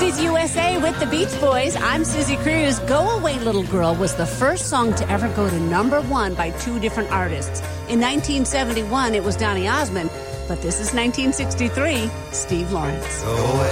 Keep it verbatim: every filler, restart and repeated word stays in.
fifties U S A with the Beach Boys. I'm Susie Cruz. Go Away Little Girl was the first song to ever go to number one by two different artists. In nineteen seventy-one, it was Donny Osmond, but this is nineteen sixty-three, Steve Lawrence. Go away.